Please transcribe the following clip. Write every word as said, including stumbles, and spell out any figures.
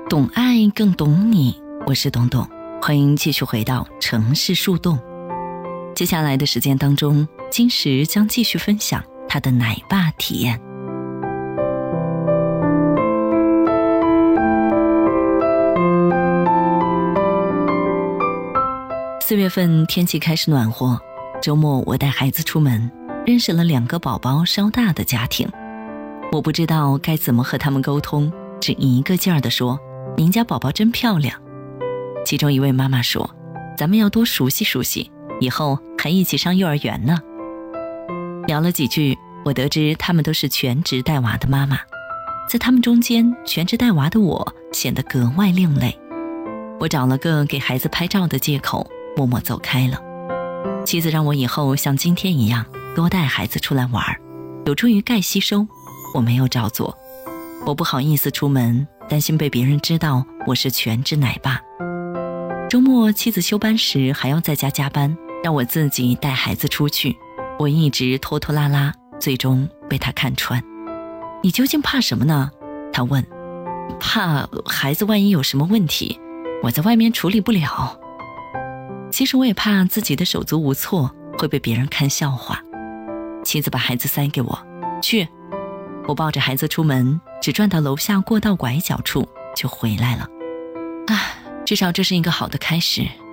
懂爱更懂你，我是董董，欢迎继续回到城市树洞。接下来的时间当中，金石将继续分享他的奶爸体验。四月份天气开始暖和，周末我带孩子出门，认识了两个宝宝稍大的家庭。我不知道该怎么和他们沟通，只一个劲儿地说，您家宝宝真漂亮。其中一位妈妈说，咱们要多熟悉熟悉，以后还一起上幼儿园呢。聊了几句，我得知他们都是全职带娃的妈妈，在他们中间，全职带娃的我显得格外另类。我找了个给孩子拍照的借口，默默走开了。妻子让我以后像今天一样多带孩子出来玩，有助于钙吸收，我没有照做。我不好意思出门，担心被别人知道我是全职奶爸。周末妻子休班时还要在家加班，让我自己带孩子出去，我一直拖拖拉拉，最终被他看穿。你究竟怕什么呢？他问。怕孩子万一有什么问题，我在外面处理不了。其实我也怕自己的手足无措会被别人看笑话。妻子把孩子塞给我，去。我抱着孩子出门，只转到楼下过道拐角处就回来了。啊，至少这是一个好的开始。